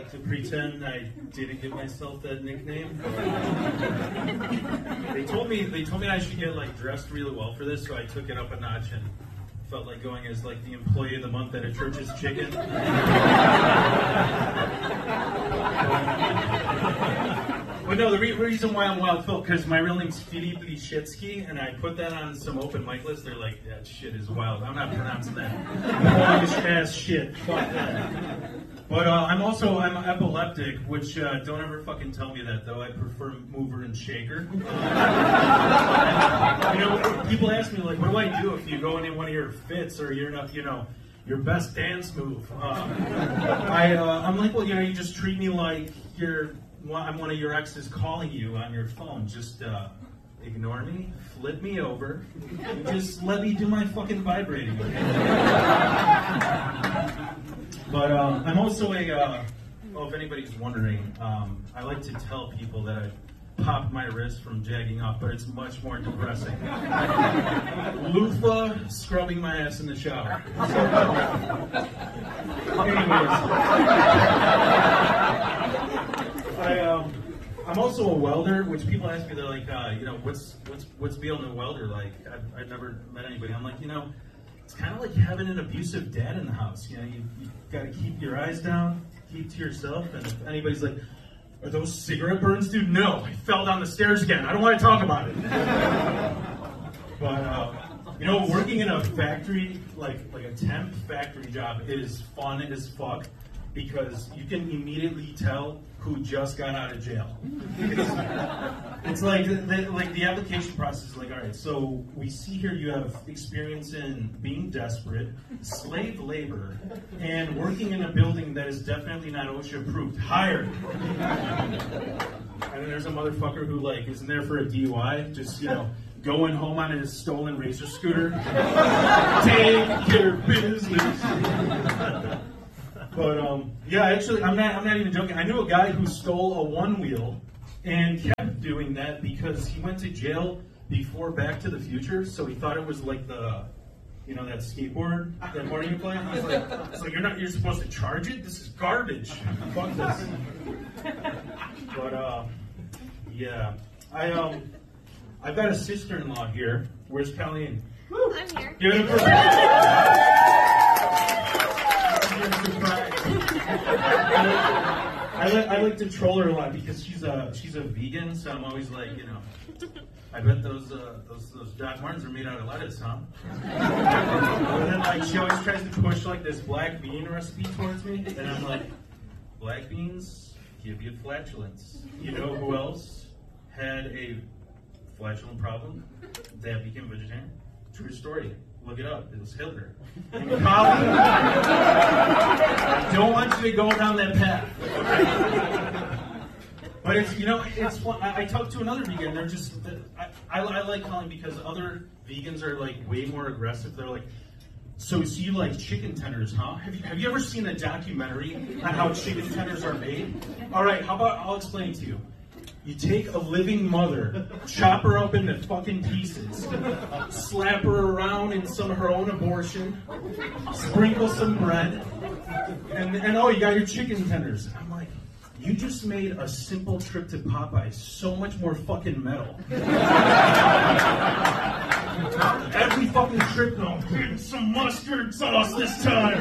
to pretend I didn't give myself that nickname. They told me I should get like dressed really well for this, so I took it up a notch and felt like going as like the employee of the month at a Church's Chicken. But no, the reason why I'm Wild Phil, because my real name's Filip Lishetsky, and I put that on some open mic list. They're like, that shit is wild. I'm not pronouncing that. Polish ass shit. Fuck that. But I'm epileptic, which don't ever fucking tell me that, though. I prefer mover and shaker. You know, people ask me, like, what do I do if you go into one of your fits or you're not, you know, your best dance move? I'm like, well, you know, you just treat me like I'm one of your exes calling you on your phone. Just ignore me, flip me over, and just let me do my fucking vibrating. But I'm also if anybody's wondering, I like to tell people that I popped my wrist from jagging off, but it's much more depressing. Loofah scrubbing my ass in the shower. Anyways. I'm also a welder, which people ask me, they're like, you know, what's being a welder like? I've never met anybody. I'm like, you know, it's kind of like having an abusive dad in the house. You know, you got to keep your eyes down, keep to yourself, and if anybody's like, are those cigarette burns, dude? No, I fell down the stairs again. I don't want to talk about it. But, you know, working in a factory, like a temp factory job is fun as fuck, because you can immediately tell who just got out of jail. It's like the application process is like, all right, so we see here you have experience in being desperate, slave labor, and working in a building that is definitely not OSHA approved. Hired. And then there's a motherfucker who like isn't there for a DUI, just, you know, going home on his stolen Razor scooter. Take your business. But yeah, actually, I'm not even joking. I knew a guy who stole a one-wheel and kept doing that because he went to jail before Back to the Future, so he thought it was like you know, that skateboard that Marty you play. I was like, you're supposed to charge it. This is garbage. Fuck this. But yeah, I've got a sister-in-law here. Where's Colleen? I'm here. Give it up for I like to troll her a lot because she's a vegan, so I'm always like, you know, I bet those Doc Martens are made out of lettuce, huh? And then like she always tries to push like this black bean recipe towards me, and I'm like, black beans give you flatulence. You know who else had a flatulent problem that became vegetarian? True story. Look it up. It was Hitler. And Colin, I don't want you to go down that path. But it's, you know, it's fun. I talked to another vegan. They're just, I like Colin because other vegans are like way more aggressive. They're like, so you like chicken tenders, huh? Have you ever seen a documentary on how chicken tenders are made? All right, how about I'll explain to you. You take a living mother, chop her up into fucking pieces, slap her around in some of her own abortion, sprinkle some bread, and oh, you got your chicken tenders. I'm like, you just made a simple trip to Popeyes so much more fucking metal. Every fucking trip, no, getting some mustard sauce this time.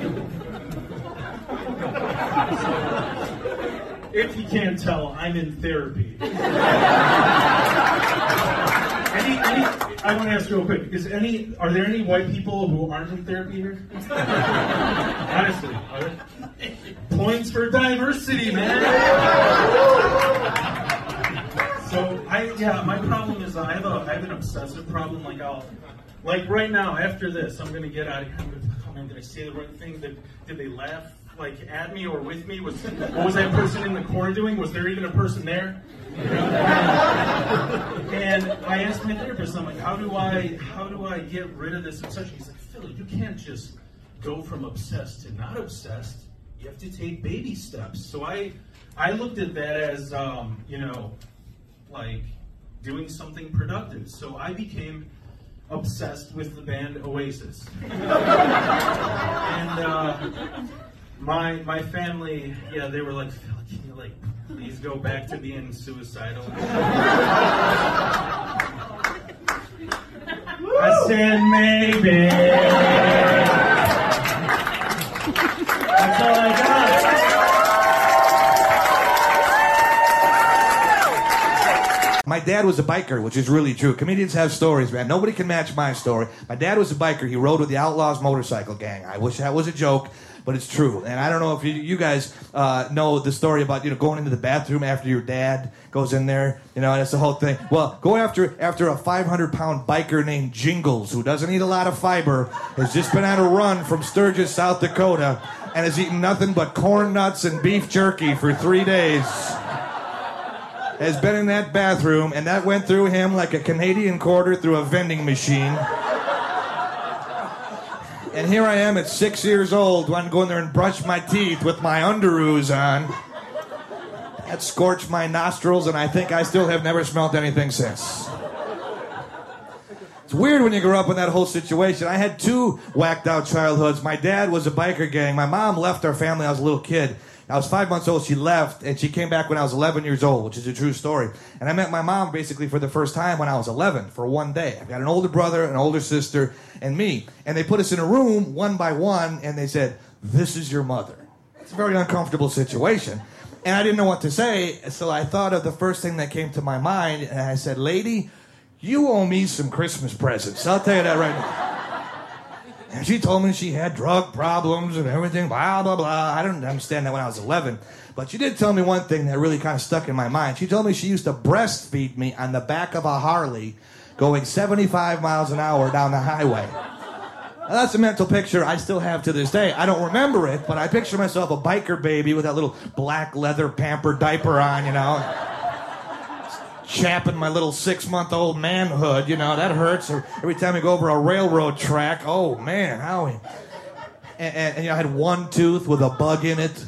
If you can't tell, I'm in therapy. I want to ask real quick, are there any white people who aren't in therapy here? Honestly, are there? Points for diversity, man. So my problem is I have an obsessive problem. Like right now, after this, I'm gonna get out of here. Did I say the right thing? Did they laugh like at me or with me? What was that person in the corner doing? Was there even a person there? You know? And I asked my therapist, I'm like, how do I get rid of this obsession? He's like, Phil, you can't just go from obsessed to not obsessed. You have to take baby steps. So I looked at that as you know, like doing something productive. So I became obsessed with the band Oasis. And My family, yeah, they were like, Phil, can you like please go back to being suicidal? I said maybe. That's all I got. My dad was a biker, which is really true. Comedians have stories, man. Nobody can match my story. My dad was a biker. He rode with the Outlaws motorcycle gang. I wish that was a joke, but it's true. And I don't know if you guys know the story about going into the bathroom after your dad goes in there. And that's the whole thing. Well, go after a 500-pound biker named Jingles, who doesn't eat a lot of fiber, has just been on a run from Sturgis, South Dakota, and has eaten nothing but corn nuts and beef jerky for 3 days. Has been in that bathroom, and that went through him like a Canadian quarter through a vending machine. And here I am at 6 years old, wanting to go in there and brush my teeth with my underoos on. That scorched my nostrils, and I think I still have never smelled anything since. It's weird when you grow up in that whole situation. I had 2 whacked out childhoods. My dad was a biker gang. My mom left our family when I was a little kid. I was 5 months old. She left, and she came back when I was 11 years old, which is a true story. And I met my mom basically for the first time when I was 11 for one day. I've got an older brother, an older sister, and me. And they put us in a room one by one, and they said, "This is your mother." It's a very uncomfortable situation. And I didn't know what to say, so I thought of the first thing that came to my mind, and I said, "Lady, you owe me some Christmas presents. I'll tell you that right now." And she told me she had drug problems and everything, blah, blah, blah. I didn't understand that when I was 11. But she did tell me one thing that really kind of stuck in my mind. She told me she used to breastfeed me on the back of a Harley going 75 miles an hour down the highway. Now, that's a mental picture I still have to this day. I don't remember it, but I picture myself a biker baby with that little black leather pampered diaper on, chapping my little 6-month-old manhood, that hurts. Or every time we go over a railroad track, oh man, Howie. And I had one tooth with a bug in it.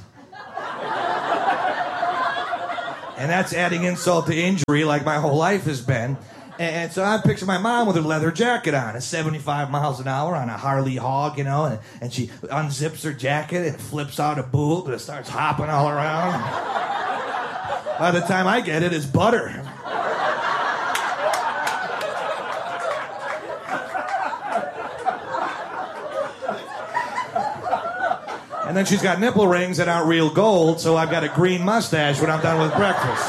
And that's adding insult to injury like my whole life has been. And so I picture my mom with her leather jacket on at 75 miles an hour on a Harley Hog, and she unzips her jacket and flips out a boob and it starts hopping all around. By the time I get it, it's butter. And then she's got nipple rings that aren't real gold, so I've got a green mustache when I'm done with breakfast.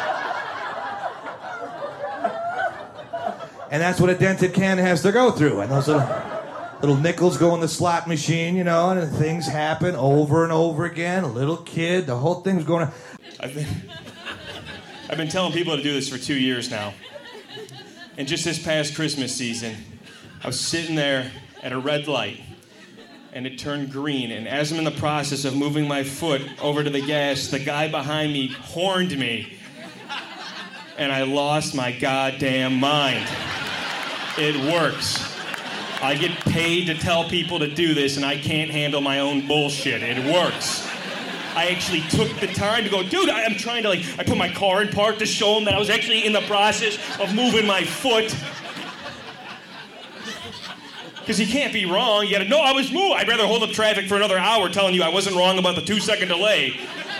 And that's what a dented can has to go through. And those little nickels go in the slot machine, and things happen over and over again. A little kid, the whole thing's going on. I've been telling people to do this for 2 years now. And just this past Christmas season, I was sitting there at a red light, and it turned green. And as I'm in the process of moving my foot over to the gas, the guy behind me horned me. And I lost my goddamn mind. It works. I get paid to tell people to do this, and I can't handle my own bullshit. It works. I actually took the time to go, dude, I'm trying to, I put my car in park to show him that I was actually in the process of moving my foot. Because you can't be wrong. You gotta know I was moving. I'd rather hold up traffic for another hour telling you I wasn't wrong about the 2-second delay.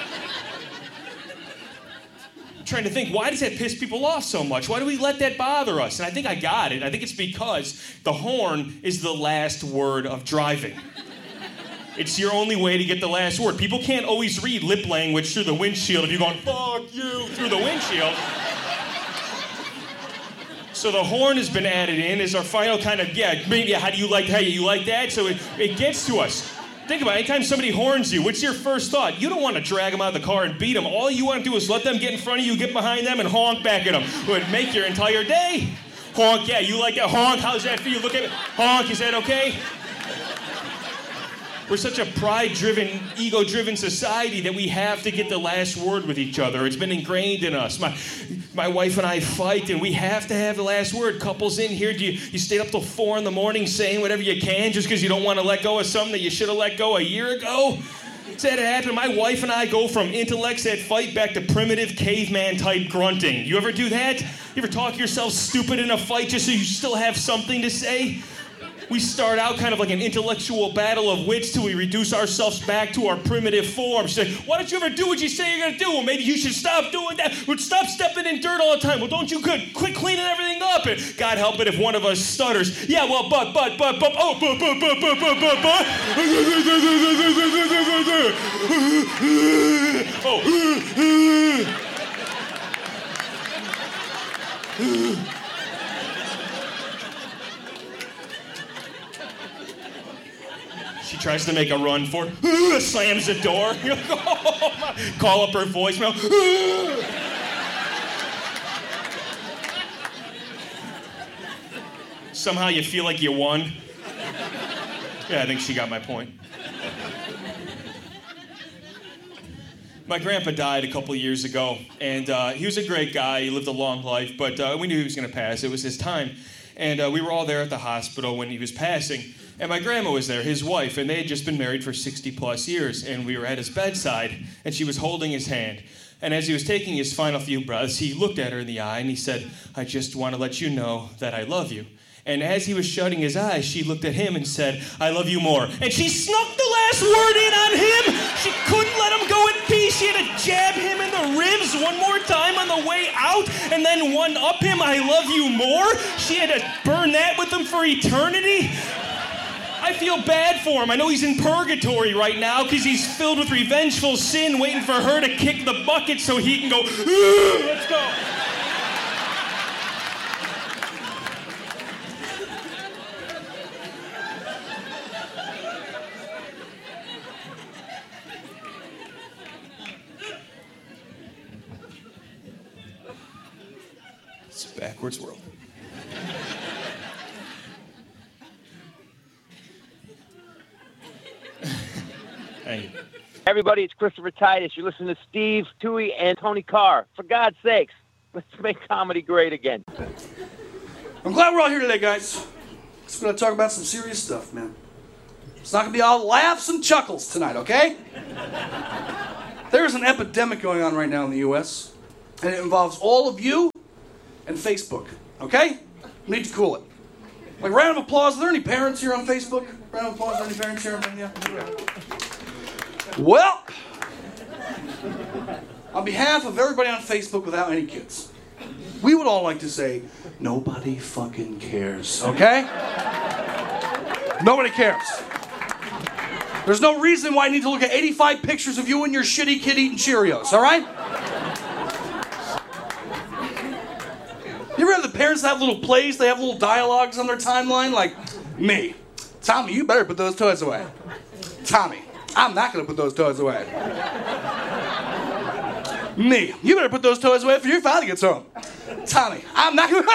I'm trying to think, why does that piss people off so much? Why do we let that bother us? And I think I got it. I think it's because the horn is the last word of driving. It's your only way to get the last word. People can't always read lip language through the windshield if you're going, fuck you, through the windshield. So the horn has been added in as our final kind of, maybe how you like that? So it gets to us. Think about it. Anytime somebody horns you, what's your first thought? You don't want to drag them out of the car and beat them. All you want to do is let them get in front of you, get behind them, and honk back at them. It would make your entire day. Honk, yeah, you like that? Honk, how's that for you? Look at it. Honk, is that okay? We're such a pride-driven, ego-driven society that we have to get the last word with each other. It's been ingrained in us. My wife and I fight, and we have to have the last word. Couples in here, you stayed up till 4 in the morning saying whatever you can just because you don't want to let go of something that you should have let go a year ago? It's had it happen. My wife and I go from intellects that fight back to primitive caveman-type grunting. You ever do that? You ever talk yourself stupid in a fight just so you still have something to say? We start out kind of like an intellectual battle of wits till we reduce ourselves back to our primitive form. She's like, why don't you ever do what you say you're going to do? Well, maybe you should stop doing that. Well, stop stepping in dirt all the time. Well, don't you quit cleaning everything up? And God help it if one of us stutters. Yeah, well, but, oh, oh. She tries to make a run for it, slams the door. Call up her voicemail. Somehow you feel like you won. Yeah, I think she got my point. My grandpa died a couple of years ago, and he was a great guy. He lived a long life, but we knew he was going to pass. It was his time. And we were all there at the hospital when he was passing. And my grandma was there, his wife, and they had just been married for 60 plus years. And we were at his bedside, and she was holding his hand. And as he was taking his final few breaths, he looked at her in the eye, and he said, I just want to let you know that I love you. And as he was shutting his eyes, she looked at him and said, I love you more. And she snuck the last word in on him. She couldn't let him go in peace. She had to jab him in the ribs one more time on the way out, and then one up him, I love you more. She had to burn that with him for eternity. I feel bad for him. I know he's in purgatory right now because he's filled with revengeful sin, waiting for her to kick the bucket so he can go, let's go. It's a backwards world. Hey. Everybody, it's Christopher Titus. You're listening to Steve, Tui, and Tony Carr. For God's sakes, let's make comedy great again. I'm glad we're all here today, guys. We're going to talk about some serious stuff, man. It's not going to be all laughs and chuckles tonight, okay? There's an epidemic going on right now in the U.S., and it involves all of you and Facebook, okay? We need to cool it. Like, round of applause. Are there any parents here on Facebook? Round of applause. Are there any parents here? Yeah. Well, on behalf of everybody on Facebook without any kids, we would all like to say, nobody fucking cares, okay? Nobody cares. There's no reason why I need to look at 85 pictures of you and your shitty kid eating Cheerios, all right? You ever have the parents that have little plays, they have little dialogues on their timeline, like, me, Tommy, you better put those toys away. Tommy, I'm not going to put those toys away. Me, you better put those toys away before your father gets home. Tommy, I'm not going to...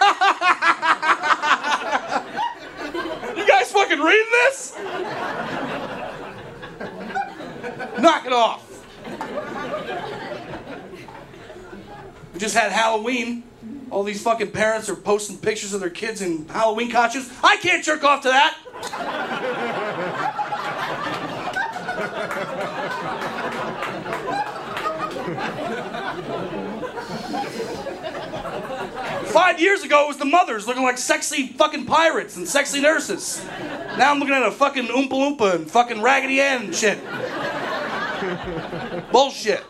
You guys fucking reading this? Knock it off. We just had Halloween. All these fucking parents are posting pictures of their kids in Halloween costumes. I can't jerk off to that. 5 years ago, it was the mothers looking like sexy fucking pirates and sexy nurses. Now I'm looking at a fucking Oompa Loompa and fucking Raggedy Ann and shit. Bullshit.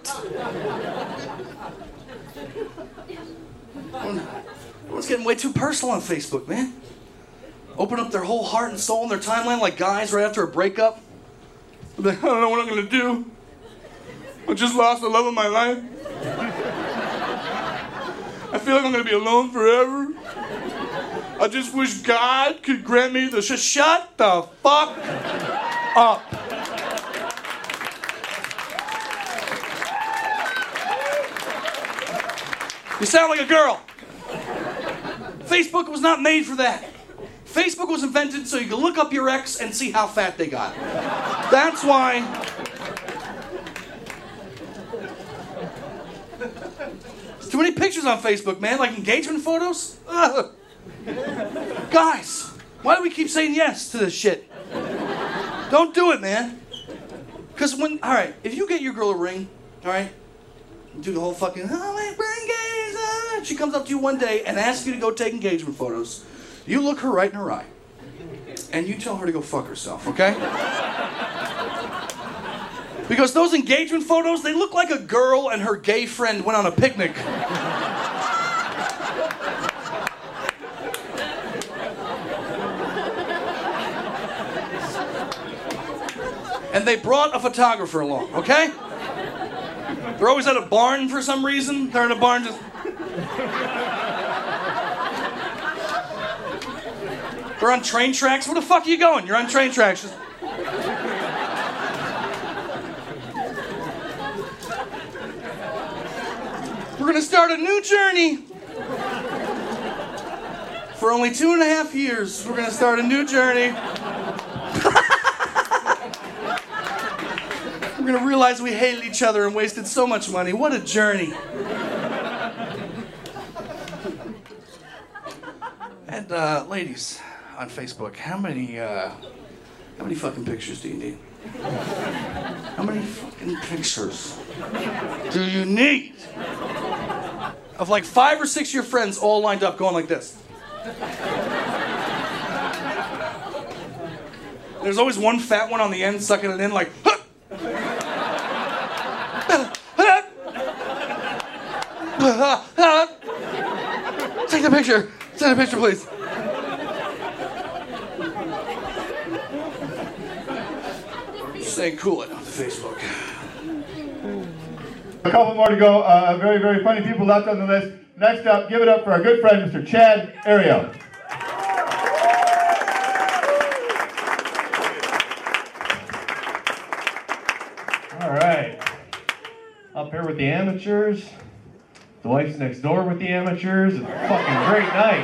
Everyone's getting way too personal on Facebook, man. Open up their whole heart and soul in their timeline like guys right after a breakup. They're like, I don't know what I'm going to do. I just lost the love of my life. I feel like I'm going to be alone forever. I just wish God could grant me the shut the fuck up. You sound like a girl. Facebook was not made for that. Facebook was invented so you could look up your ex and see how fat they got. That's why. There's too many pictures on Facebook, man, like engagement photos. Ugh. Guys, why do we keep saying yes to this shit? Don't do it, man. Because alright, if you get your girl a ring, alright, do the whole fucking, oh, my ring, she comes up to you one day and asks you to go take engagement photos. You look her right in her eye. and you tell her to go fuck herself, okay? Because those engagement photos, they look like a girl and her gay friend went on a picnic. And they brought a photographer along, okay? They're always at a barn for some reason. They're in a barn just... They're on train tracks. Where the fuck are you going? You're on train tracks. Just... We're gonna start a new journey. For only 2.5 years, we're gonna start a new journey. We're gonna realize we hated each other and wasted so much money. What a journey. And ladies on Facebook, how many fucking pictures do you need? How many fucking pictures do you need? Of like 5 or 6 of your friends all lined up going like this. There's always one fat one on the end sucking it in like, huh! Take the picture. Take the picture, please. Saying cool it on Facebook. A couple more to go. Very, very funny people left on the list. Next up, give it up for our good friend, Mr. Chad Ariel. All right. Up here with the amateurs. The wife's next door with the amateurs. It's a fucking great night.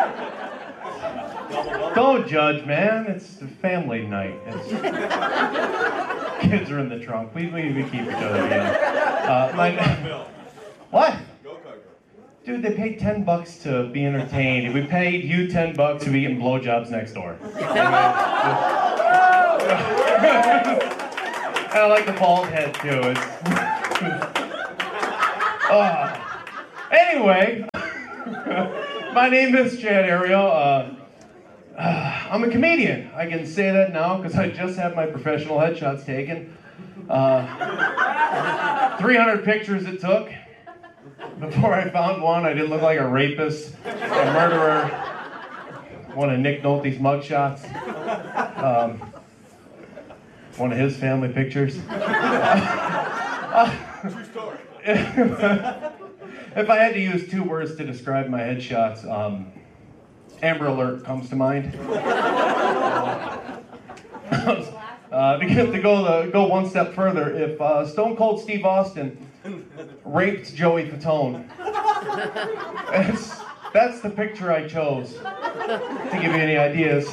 Don't judge, man. It's a family night. Kids are in the trunk. We keep each other together. What? Dude, they paid $10 to be entertained. If we paid you $10 to be getting blowjobs next door. I like the bald head too. Anyway, my name is Chad Ariel. I'm a comedian. I can say that now because I just had my professional headshots taken. 300 pictures it took. Before I found one, I didn't look like a rapist, a murderer. One of Nick Nolte's mugshots. One of his family pictures. True story. If I had to use 2 words to describe my headshots, Amber Alert comes to mind. To go one step further, if Stone Cold Steve Austin raped Joey Fatone, that's the picture I chose, to give you any ideas.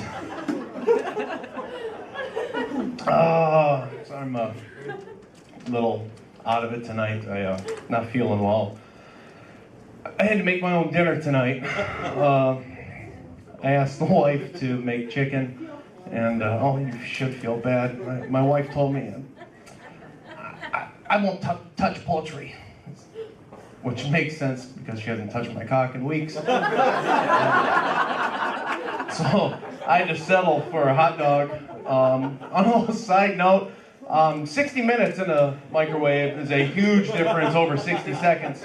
So I'm a little out of it tonight. I'm not feeling well. I had to make my own dinner tonight. I asked the wife to make chicken, and you should feel bad. My wife told me I won't touch poultry, which makes sense because she hasn't touched my cock in weeks. So I had to settle for a hot dog. On a little side note, 60 minutes in a microwave is a huge difference over 60 seconds.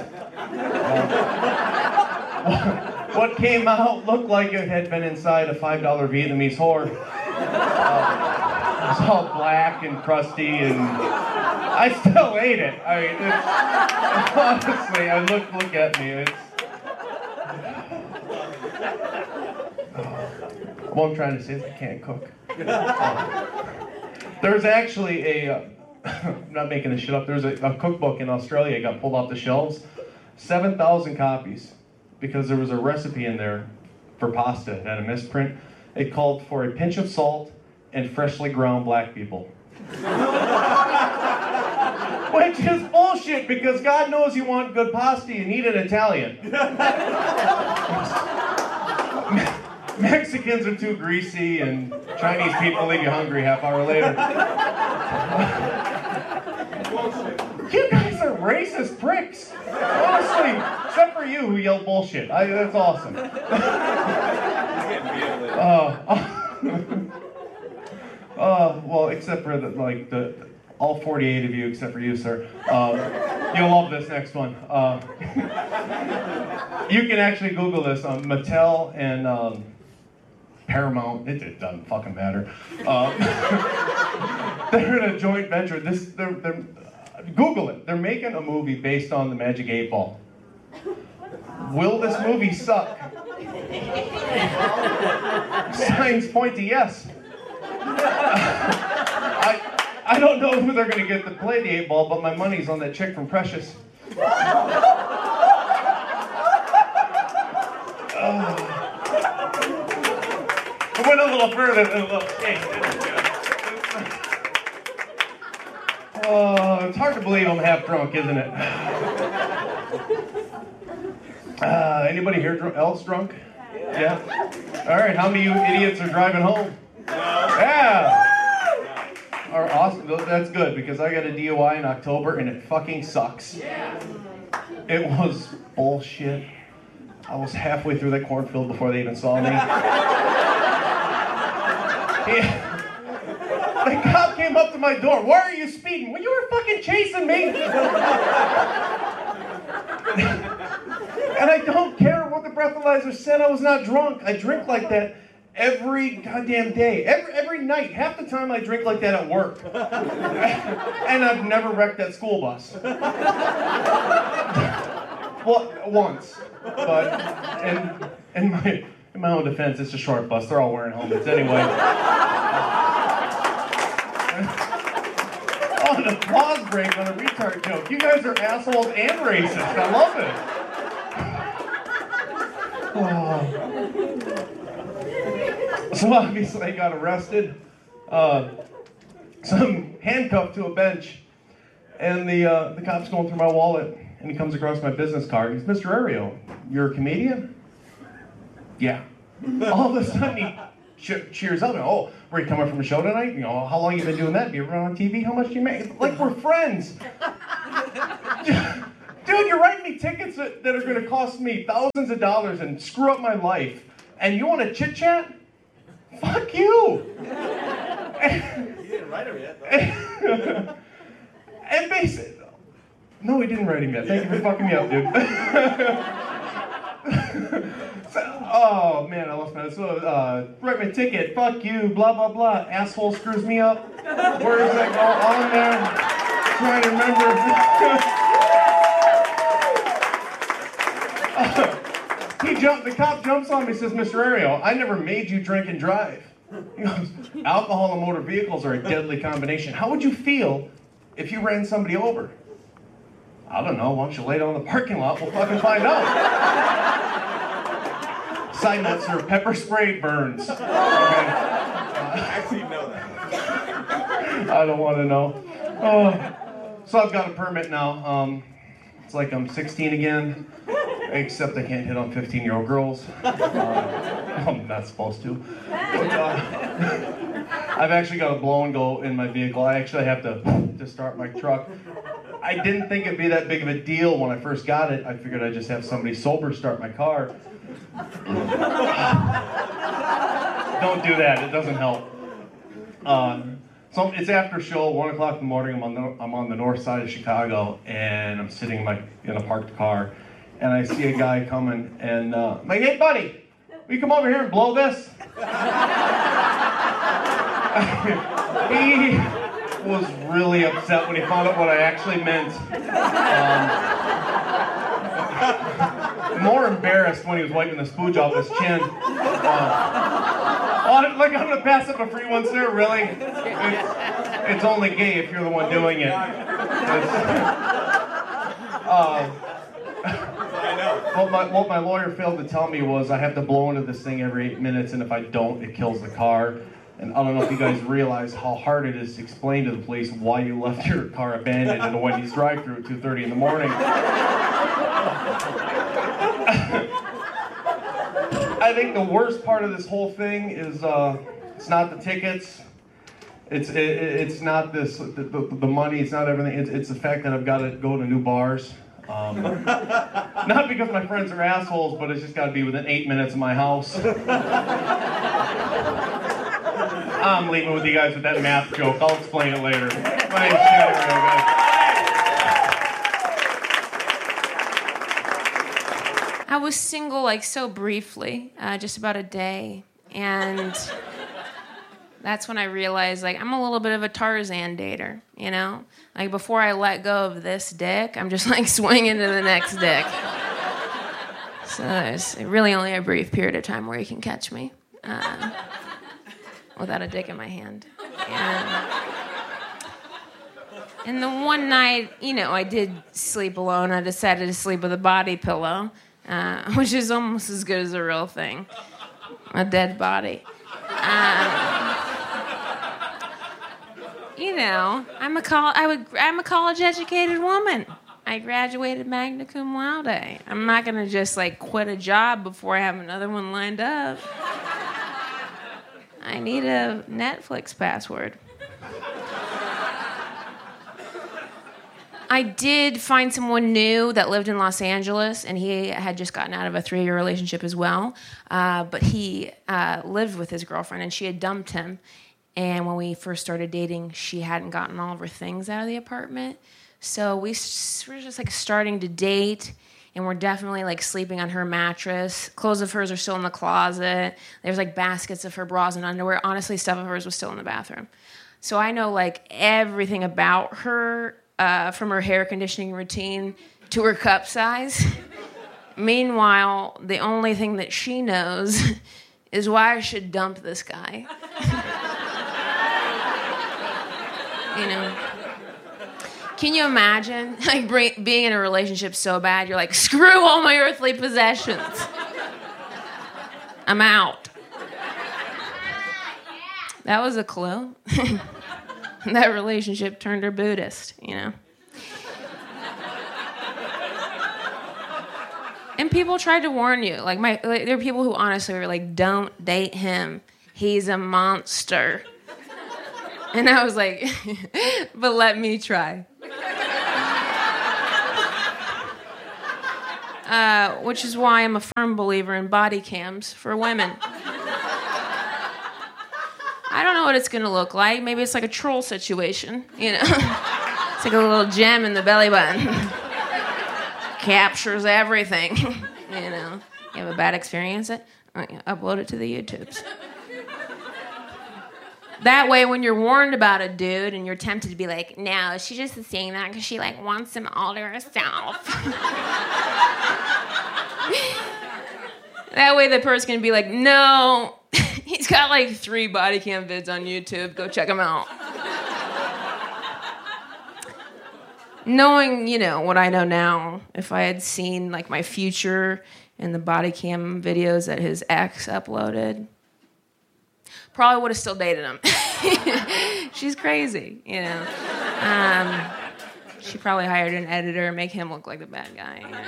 What came out looked like it had been inside a $5 Vietnamese whore. It was all black and crusty, and I still ate it. I mean, honestly, look at me. What I'm trying to say is I can't cook. There's actually I'm not making this shit up, there's a cookbook in Australia got pulled off the shelves, 7,000 copies, because there was a recipe in there for pasta. It had a misprint. It called for a pinch of salt and freshly ground black people. Which is bullshit, because God knows you want good pasta, you need an Italian. Mexicans are too greasy, and Chinese people leave you hungry half hour later. You guys are racist pricks. Honestly, except for you who yelled bullshit. That's awesome. Well, except for all 48 of you, except for you, sir. You'll love this next one. You can actually Google this. Mattel and Paramount. It doesn't fucking matter. They're in a joint venture. Google it. They're making a movie based on the Magic 8 Ball. Will this movie suck? Signs point to yes. I don't know who they're going to get to play the 8 Ball, but my money's on that chick from Precious. It went a little further than a little cake. It's hard to believe I'm half drunk, isn't it? Anybody here else drunk? Yeah? All right, how many of you idiots are driving home? Yeah! Awesome. That's good, because I got a DUI in October, and it fucking sucks. It was bullshit. I was halfway through that cornfield before they even saw me. The cop came up to my door. Why are you speeding? Well, you were fucking chasing me. And I don't care what the breathalyzer said. I was not drunk. I drink like that every goddamn day. Every night. Half the time I drink like that at work. And I've never wrecked that school bus. Well, once. But in my own defense, it's a short bus. They're all wearing helmets anyway. Oh, an applause break on a retard joke. You guys are assholes and racist. I love it. Oh. So obviously I got arrested. So I'm handcuffed to a bench, and the cop's going through my wallet, and he comes across my business card. He's, Mr. Ario, you're a comedian? Yeah. All of a sudden he cheers up. Oh, were you coming from a show tonight? You know, how long you been doing that? Have you ever been on TV? How much do you make? Like, we're friends. Dude, you're writing me tickets that are going to cost me thousands of dollars and screw up my life. And you want to chit chat? Fuck you. You didn't write him yet, though. And basically, no, he didn't write him yet. Thank you for fucking me up, dude. Oh man, I lost my. So, write my ticket. Fuck you. Blah blah blah. Asshole screws me up. Where does that go? On there. Trying to remember. The cop jumps on me. Says, Mr. Ario, I never made you drink and drive. He goes, alcohol and motor vehicles are a deadly combination. How would you feel if you ran somebody over? I don't know. Why don't you lay down in the parking lot? We'll fucking find out. Side note, sir, pepper spray burns. Okay. Actually, you know that. I don't want to know. Oh. So I've got a permit now. It's like I'm 16 again, except I can't hit on 15-year-old girls. I'm not supposed to. I've actually got a blow and go in my vehicle. I actually have to start my truck. I didn't think it'd be that big of a deal when I first got it. I figured I'd just have somebody sober start my car. Don't do that. It doesn't help. So it's after show, 1 o'clock in the morning. I'm on the north side of Chicago, and I'm sitting in a parked car, and I see a guy coming, and I'm like, hey buddy, will you come over here and blow this? He was really upset when he found out what I actually meant. More embarrassed when he was wiping the spooge off his chin. Like, I'm gonna pass up a free one, sir? Really? It's only gay if you're the one doing it. What my lawyer failed to tell me was I have to blow into this thing every 8 minutes, and if I don't, it kills the car. And I don't know if you guys realize how hard it is to explain to the police why you left your car abandoned in a Wendy's drive-thru at 2:30 in the morning. I think the worst part of this whole thing is it's not the tickets, it's not this the money, it's not everything. It's the fact that I've got to go to new bars. Not because my friends are assholes, but it's just got to be within 8 minutes of my house. I'm leaving with you guys with that math joke. I'll explain it later. My name's Shannon Rio, guys. I was single like so briefly, just about a day, and that's when I realized like I'm a little bit of a Tarzan dater, you know? Like before I let go of this dick, I'm just like swinging to the next dick. So there's really only a brief period of time where you can catch me without a dick in my hand. And the one night, you know, I did sleep alone. I decided to sleep with a body pillow. Which is almost as good as a real thing, a dead body. You know, I'm a college-educated woman. I graduated magna cum laude. I'm not gonna just like quit a job before I have another one lined up. I need a Netflix password. I did find someone new that lived in Los Angeles, and he had just gotten out of a 3-year relationship as well. But he lived with his girlfriend, and she had dumped him. And when we first started dating, she hadn't gotten all of her things out of the apartment. So we were just like starting to date, and we're definitely like sleeping on her mattress. Clothes of hers are still in the closet. There's like baskets of her bras and underwear. Honestly, stuff of hers was still in the bathroom. So I know like everything about her. From her hair conditioning routine to her cup size. Meanwhile, the only thing that she knows is why I should dump this guy. You know? Can you imagine like being in a relationship so bad, you're like, screw all my earthly possessions. I'm out. That was a clue. That relationship turned her Buddhist, you know. And people tried to warn you. Like there are people who honestly were like, don't date him. He's a monster. And I was like, but let me try. Which is why I'm a firm believer in body cams for women. I don't know what it's going to look like. Maybe it's like a troll situation, you know? It's like a little gem in the belly button. Captures everything, you know? You have a bad experience, upload it to the YouTubes. That way, when you're warned about a dude and you're tempted to be like, no, she's just saying that because she like wants him all to herself. That way the person can be like, no, he's got like 3 body cam vids on YouTube. Go check them out. Knowing, you know, what I know now, if I had seen like my future in the body cam videos that his ex uploaded, probably would have still dated him. She's crazy, you know. She probably hired an editor and make him look like the bad guy. You know?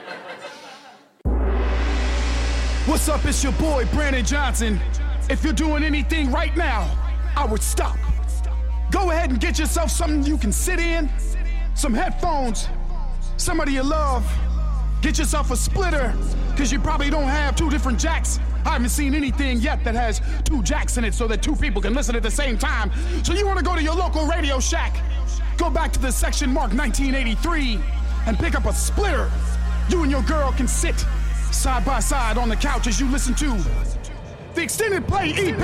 What's up, it's your boy, Brandon Johnson. If you're doing anything right now, I would stop. Go ahead and get yourself something you can sit in, some headphones, somebody you love. Get yourself a splitter, because you probably don't have 2 different jacks. I haven't seen anything yet that has 2 jacks in it so that 2 people can listen at the same time. So you want to go to your local Radio Shack, go back to the section marked 1983, and pick up a splitter. You and your girl can sit side by side on the couch as you listen to the Extended Play EP.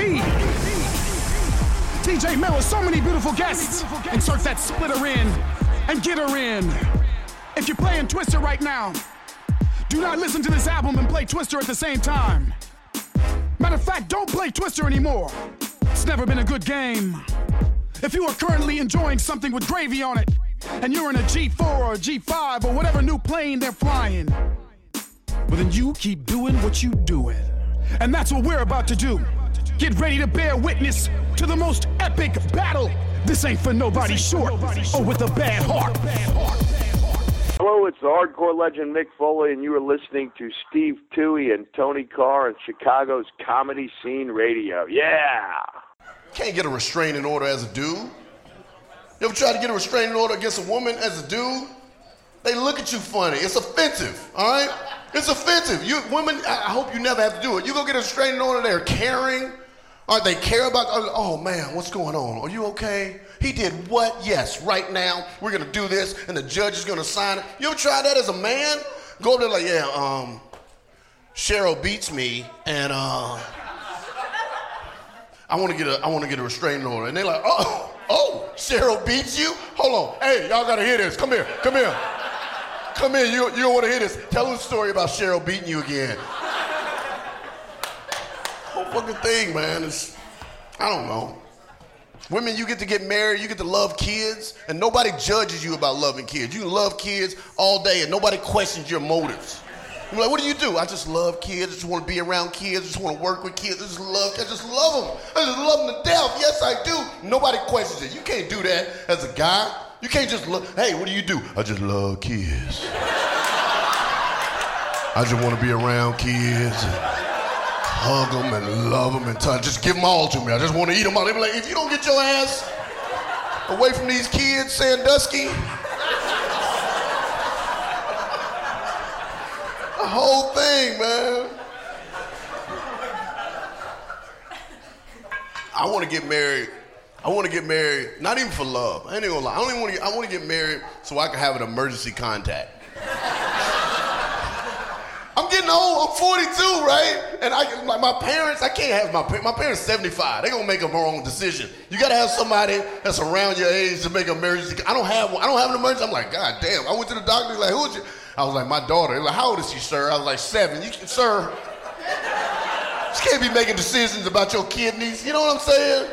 TJ Miller, so many beautiful guests. Insert that splitter in and get her in. If you're playing Twister right now, do not listen to this album and play Twister at the same time. Matter of fact, don't play Twister anymore. It's never been a good game. If you are currently enjoying something with gravy on it, and you're in a G4 or a G5 or whatever new plane they're flying, well then you keep doing what you doing. And that's what we're about to do. Get ready to bear witness to the most epic battle. This ain't for nobody short or with a bad heart. Hello, it's the hardcore legend Mick Foley, and you are listening to Steve Toohey and Tony Carr on Chicago's Comedy Scene Radio. Yeah! Can't get a restraining order as a dude. You ever try to get a restraining order against a woman as a dude? They look at you funny. It's offensive, all right? It's offensive. You women, I hope you never have to do it. You go get a restraining order, they're caring, Or they care about, oh man, what's going on? Are you okay? He did what? Yes, right now, we're gonna do this, and the judge is gonna sign it. You ever try that as a man? Go up there like, yeah, Cheryl beats me, and I wanna get a restraining order. And they're like, oh, Cheryl beats you? Hold on, hey, y'all gotta hear this. Come here. Come here, you don't wanna hear this. Tell us a story about Cheryl beating you again. Whole fucking thing, man, I don't know. Women, you get to get married, you get to love kids, and nobody judges you about loving kids. You can love kids all day, and nobody questions your motives. You're like, what do? I just love kids. I just want to be around kids. I just want to work with kids. I just love them. I just love them to death. Yes, I do. Nobody questions it. You can't do that as a guy. You can't just look, hey, what do? I just love kids. I just want to be around kids. Hug them and love them and touch. Just give them all to me. I just want to eat them all. They be like, if you don't get your ass away from these kids, Sandusky, the whole thing, man. I want to get married. Not even for love. I ain't even gonna lie. I want to get married so I can have an emergency contact. I'm getting old. I'm 42, right? And my parents, I can't have my parents 75. They're gonna make a wrong decision. You gotta have somebody that's around your age to make an emergency. I don't have an emergency. I'm like, God damn. I went to the doctor. He's like, who is you? I was like, my daughter. He's like, how old is she, sir? I was like, 7. Sir, you can't be making decisions about your kidneys. You know what I'm saying?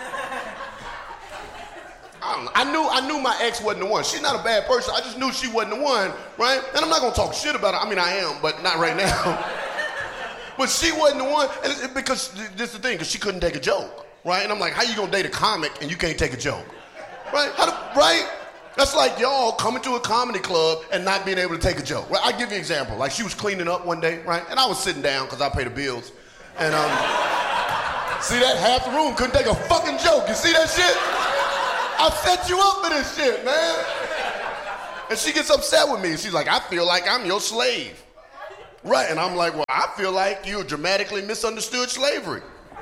I knew my ex wasn't the one. She's not a bad person. I just knew she wasn't the one, right? And I'm not gonna talk shit about her. I mean, I am, but not right now. But she wasn't the one, and because this is the thing, because she couldn't take a joke, right? And I'm like, how you gonna date a comic and you can't take a joke, right? Right? That's like y'all coming to a comedy club and not being able to take a joke. Right? I'll give you an example. Like she was cleaning up one day, right? And I was sitting down because I pay the bills, and see that half the room couldn't take a fucking joke. You see that shit? I set you up for this shit, man. And she gets upset with me. She's like, I feel like I'm your slave. Right, and I'm like, well, I feel like you dramatically misunderstood slavery.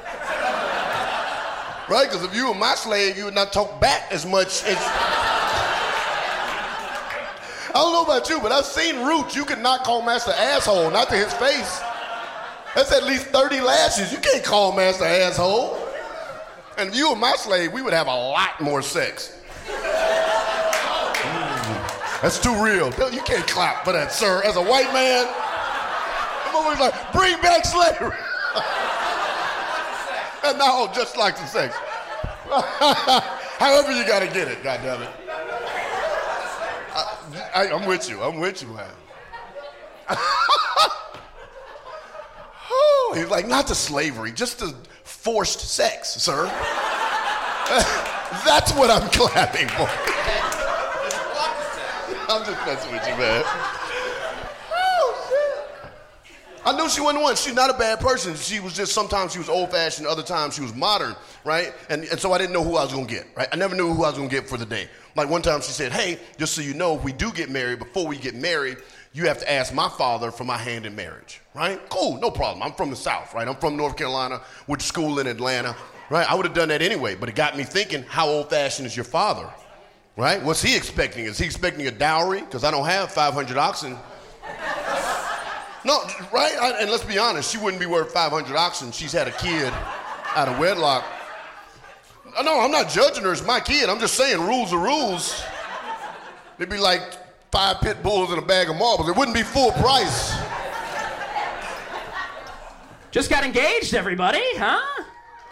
Right, because if you were my slave, you would not talk back as much as... I don't know about you, but I've seen Roots. You can not call Master asshole, not to his face. That's at least 30 lashes. You can't call Master asshole. And if you were my slave, we would have a lot more sex. That's too real. You can't clap for that, sir. As a white man, I'm always like, bring back slavery. And now, just like the sex. However you gotta get it, goddammit. I'm with you, man. He's like, not the slavery, just the forced sex, sir. That's what I'm clapping for. I'm just messing with you, man. Oh, shit. I knew she wasn't one. She's not a bad person. She was just, sometimes she was old-fashioned, other times she was modern, right? And so I didn't know who I was going to get, right? I never knew who I was going to get for the day. Like one time she said, hey, just so you know, if we do get married, before we get married, you have to ask my father for my hand in marriage, right? Cool, no problem. I'm from the South, right? I'm from North Carolina, went to school in Atlanta, right? I would have done that anyway, but it got me thinking, how old-fashioned is your father, right? What's he expecting? Is he expecting a dowry? Because I don't have 500 oxen. No, right? And let's be honest, she wouldn't be worth 500 oxen. She's had a kid out of wedlock. No, I'm not judging her. It's my kid. I'm just saying rules are rules. It'd be like 5 pit bulls and a bag of marbles. It wouldn't be full price. Just got engaged, everybody, huh?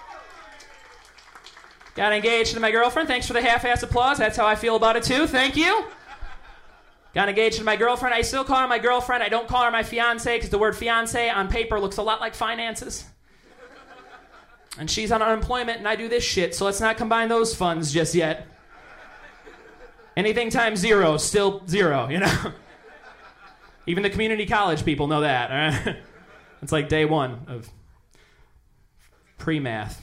Got engaged to my girlfriend. Thanks for the half-ass applause. That's how I feel about it, too. Thank you. Got engaged to my girlfriend. I still call her my girlfriend. I don't call her my fiance because the word fiance on paper looks a lot like finances. And she's on unemployment and I do this shit, so let's not combine those funds just yet. Anything times 0 is still 0, you know? Even the community college people know that, all right? It's like day 1 of pre-math.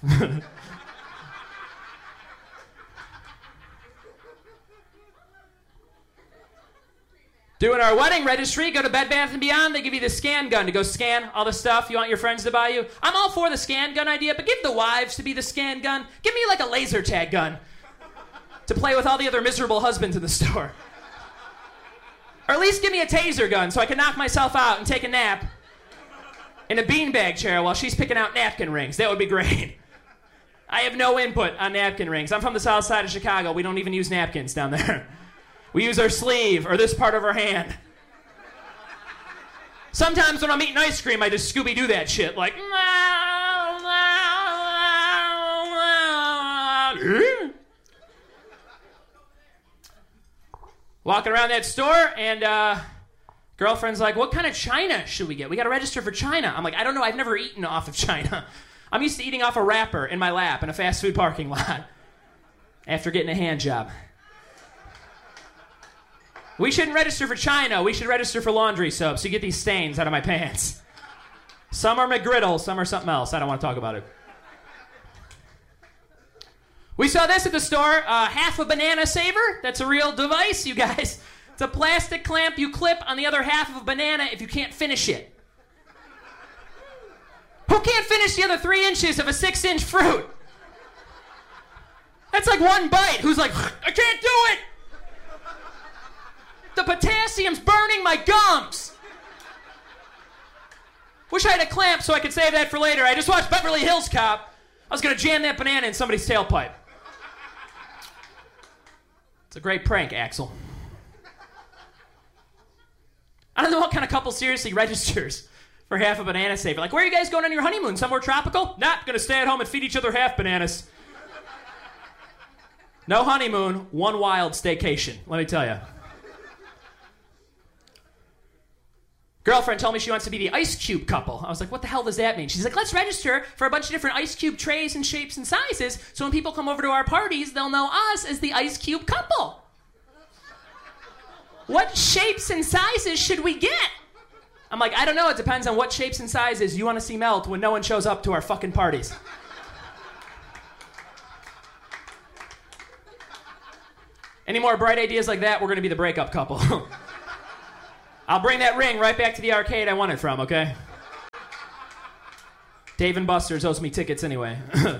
Doing our wedding registry, go to Bed Bath & Beyond, they give you the scan gun to go scan all the stuff you want your friends to buy you. I'm all for the scan gun idea, but give the wives to be the scan gun. Give me like a laser tag gun to play with all the other miserable husbands in the store. Or at least give me a taser gun so I can knock myself out and take a nap in a beanbag chair while she's picking out napkin rings. That would be great. I have no input on napkin rings. I'm from the south side of Chicago. We don't even use napkins down there. We use our sleeve or this part of our hand. Sometimes when I'm eating ice cream, I just Scooby-Doo that shit, like... Walking around that store, and girlfriend's like, what kind of china should we get? We got to register for China. I'm like, I don't know. I've never eaten off of China. I'm used to eating off a wrapper in my lap in a fast food parking lot after getting a hand job. We shouldn't register for China. We should register for laundry soap so you get these stains out of my pants. Some are McGriddle, some are something else. I don't want to talk about it. We saw this at the store, half a banana saver. That's a real device, you guys. It's a plastic clamp you clip on the other half of a banana if you can't finish it. Who can't finish the other 3 inches of a 6-inch fruit? That's like one bite. Who's like, I can't do it! The potassium's burning my gums. Wish I had a clamp so I could save that for later. I just watched Beverly Hills Cop. I was going to jam that banana in somebody's tailpipe. It's a great prank, Axel. I don't know what kind of couple seriously registers for half a banana saver. Like, where are you guys going on your honeymoon? Somewhere tropical? Not going to stay at home and feed each other half bananas. No honeymoon, one wild staycation, let me tell you. Girlfriend told me she wants to be the Ice Cube couple. I was like, what the hell does that mean? She's like, let's register for a bunch of different Ice Cube trays and shapes and sizes, so when people come over to our parties, they'll know us as the Ice Cube couple. What shapes and sizes should we get? I'm like, I don't know. It depends on what shapes and sizes you want to see melt when no one shows up to our fucking parties. Any more bright ideas like that, we're going to be the breakup couple. I'll bring that ring right back to the arcade I won it from, okay? Dave & Buster's owes me tickets anyway.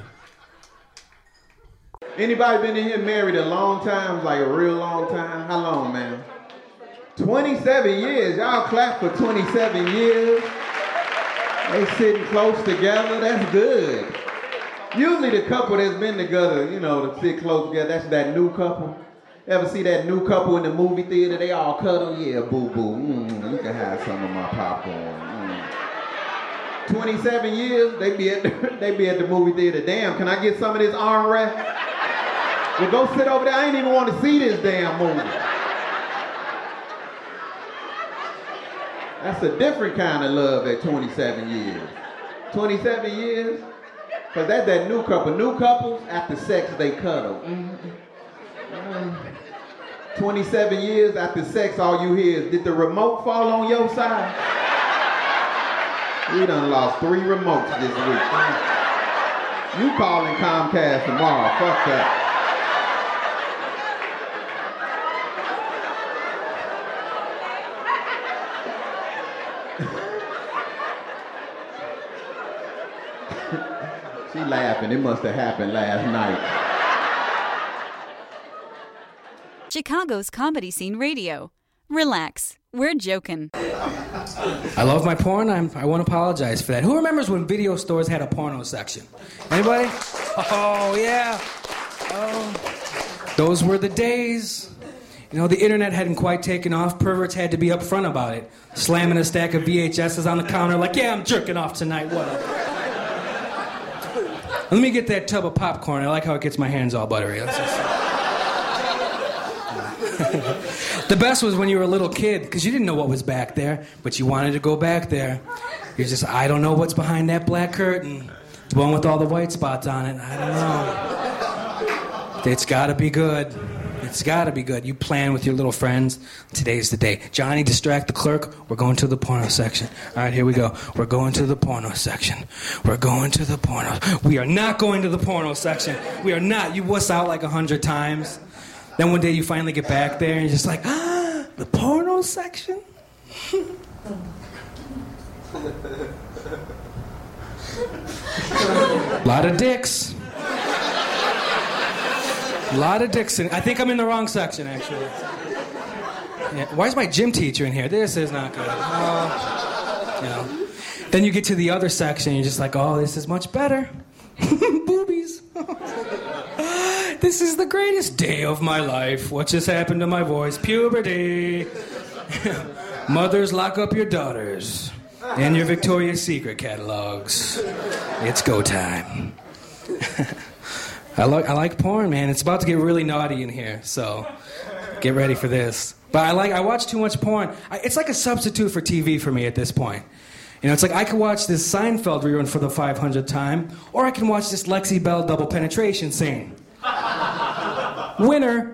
Anybody been in here married a long time, like a real long time? How long, man? 27 years. Y'all clap for 27 years. They sitting close together. That's good. Usually the couple that's been together, you know, to sit close together, that's that new couple. Ever see that new couple in the movie theater? They all cuddle. Yeah, boo-boo. You can have some of my popcorn. 27 years, they be at the movie theater. Damn, can I get some of this armrest? Well, go sit over there. I ain't even want to see this damn movie. That's a different kind of love at 27 years. 27 years? Because that's that new couple. New couples, after sex, they cuddle. 27 years after sex, all you hear is, did the remote fall on your side? We done lost 3 remotes this week. You calling Comcast tomorrow. Fuck that. She laughing. It must have happened last night. Chicago's Comedy Scene Radio. Relax, we're joking. I love my porn. I won't apologize for that. Who remembers when video stores had a porno section? Anybody? Oh, yeah. Oh, those were the days. You know, the internet hadn't quite taken off. Perverts had to be upfront about it. Slamming a stack of VHSs on the counter like, yeah, I'm jerking off tonight, whatever. Let me get that tub of popcorn. I like how it gets my hands all buttery. The best was when you were a little kid, because you didn't know what was back there, but you wanted to go back there. You're just, I don't know what's behind that black curtain. The one with all the white spots on it. I don't know. It's gotta be good. It's gotta be good. You plan with your little friends. Today's the day. Johnny, distract the clerk. We're going to the porno section. All right, here we go. We're going to the porno section. We're going to the porno. We are not going to the porno section. We are not. You wuss out like 100 times. Then one day you finally get back there and you're just like, The porno section? A lot of dicks. A lot of dicks. I think I'm in the wrong section, actually. Yeah. Why is my gym teacher in here? This is not good. Then you get to the other section, and you're just like, oh, this is much better. Boobies. This is the greatest day of my life. What just happened to my voice? Puberty. Mothers, lock up your daughters and your Victoria's Secret catalogs. It's go time. I like porn, man. It's about to get really naughty in here, so get ready for this. But I watch too much porn. It's like a substitute for TV for me at this point. It's like I could watch this Seinfeld rerun for the 500th time, or I can watch this Lexi Bell double penetration scene. Winner.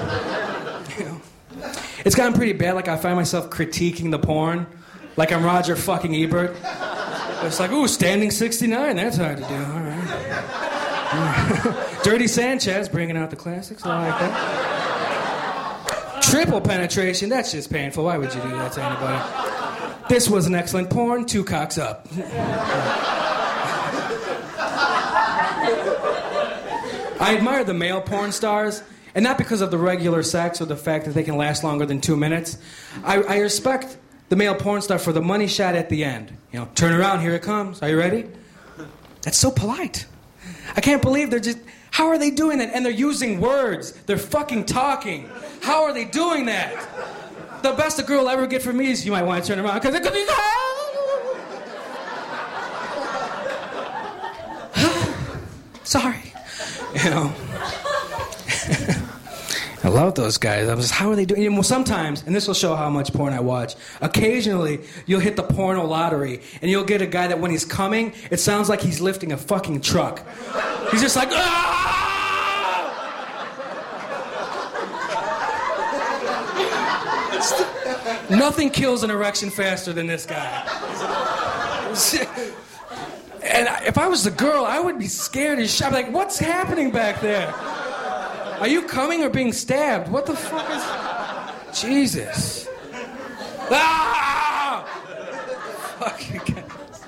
It's gotten pretty bad. Like I find myself critiquing the porn, like I'm Roger fucking Ebert. It's like, ooh, standing 69. That's hard to do. All right. Dirty Sanchez bringing out the classics. I like that. Triple penetration. That's just painful. Why would you do that to anybody? This was an excellent porn. 2 cocks up. I admire the male porn stars, and not because of the regular sex or the fact that they can last longer than 2 minutes. I respect the male porn star for the money shot at the end. Turn around, here it comes. Are you ready? That's so polite. I can't believe they're just... How are they doing that? And they're using words. They're fucking talking. How are they doing that? The best a girl will ever get from me is you might want to turn around because it could be... Sorry. I love those guys. I'm just, how are they doing? Well, sometimes, and this will show how much porn I watch, occasionally you'll hit the porno lottery and you'll get a guy that when he's coming, it sounds like he's lifting a fucking truck. He's just like, nothing kills an erection faster than this guy. And if I was the girl, I would be scared as shit. I'd be like, what's happening back there? Are you coming or being stabbed? What the fuck is... Jesus. Ah! Fucking